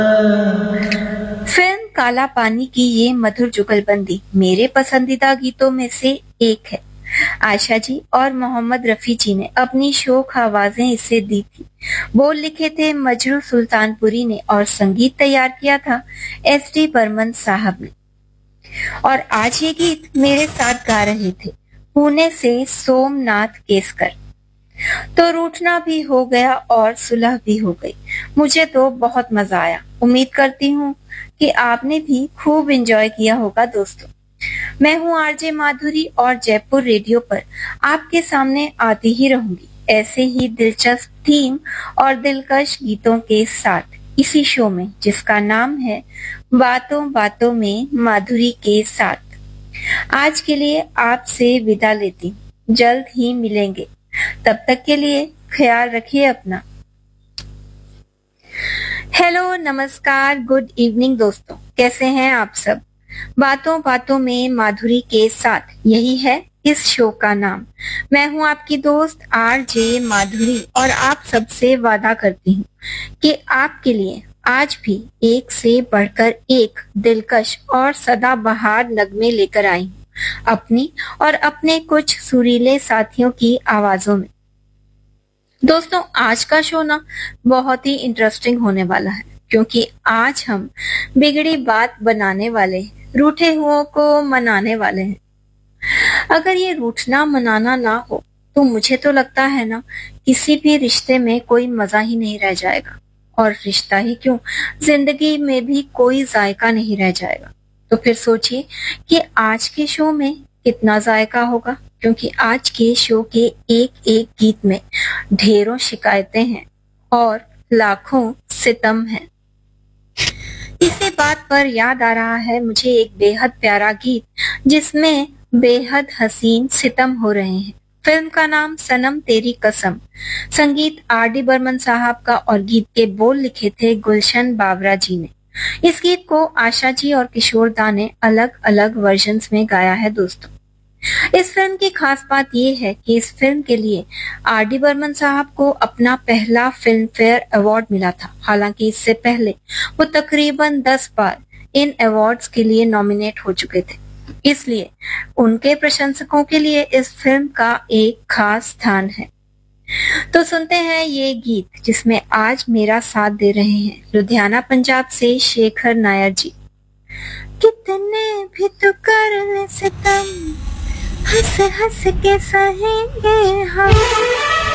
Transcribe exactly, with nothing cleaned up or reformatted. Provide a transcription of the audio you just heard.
Film काला पानी की ये मधुर जुगलबंदी मेरे पसंदीदा गीतों में से एक है। आशा जी और मोहम्मद रफी जी ने अपनी शोख आवाजें इसे दी थी। बोल लिखे थे मजरू सुल्तानपुरी ने और संगीत तैयार किया था एस डी बर्मन साहब ने। और आज ये गीत मेरे साथ गा रहे थे पुणे से सोमनाथ केसकर। तो रूठना भी हो गया और सुलह भी हो गई। मुझे तो बहुत मजा आया। उम्मीद करती हूँ कि आपने भी खूब एंजॉय किया होगा दोस्तों। मैं हूँ आरजे माधुरी और जयपुर रेडियो पर आपके सामने आती ही रहूंगी ऐसे ही दिलचस्प थीम और दिलकश गीतों के साथ इसी शो में जिसका नाम है बातों बातों में माधुरी के साथ। आज के लिए आपसे विदा लेती हूँ। जल्द ही मिलेंगे। तब तक के लिए ख्याल रखिए अपना। हेलो, नमस्कार, गुड इवनिंग दोस्तों, कैसे हैं आप सब। बातों बातों में माधुरी के साथ यही है इस शो का नाम। मैं हूं आपकी दोस्त आरजे माधुरी और आप सबसे वादा करती हूं कि आपके लिए आज भी एक से बढ़कर एक दिलकश और सदाबहार नगमे लेकर आई हूं अपनी और अपने कुछ सुरीले साथियों की आवाजों में। दोस्तों, आज का शो ना बहुत ही इंटरेस्टिंग होने वाला है क्योंकि आज हम बिगड़ी बात बनाने वाले हैं, रूठे हुओं को मनाने वाले हैं। अगर ये रूठना मनाना ना हो तो मुझे तो लगता है ना किसी भी रिश्ते में कोई मजा ही नहीं रह जाएगा और रिश्ता ही क्यों, जिंदगी में भी कोई जायका नहीं रह जाएगा। तो फिर सोचिए कि आज के शो में कितना जायका होगा क्योंकि आज के शो के एक एक गीत में ढेरों शिकायतें हैं और लाखों सितम हैं। इसी बात पर याद आ रहा है मुझे एक बेहद प्यारा गीत जिसमें बेहद हसीन सितम हो रहे हैं। फिल्म का नाम सनम तेरी कसम, संगीत आर डी बर्मन साहब का और गीत के बोल लिखे थे गुलशन बावरा जी ने। इस गीत को आशा जी और किशोर दा ने अलग अलग वर्जन्स में गाया है दोस्तों। इस फिल्म की खास बात यह है कि इस फिल्म के लिए आर डी बर्मन साहब को अपना पहला फिल्म फेयर अवार्ड मिला था। हालांकि इससे पहले वो तकरीबन दस बार इन अवार्ड्स के लिए नॉमिनेट हो चुके थे, इसलिए उनके प्रशंसकों के लिए इस फिल्म का एक खास स्थान है। तो सुनते हैं ये गीत जिसमें आज मेरा साथ दे रहे हैं लुधियाना पंजाब से शेखर नायर जी। कितने भी तो कर ले सितम, हंस हंस के सहेंगे हम।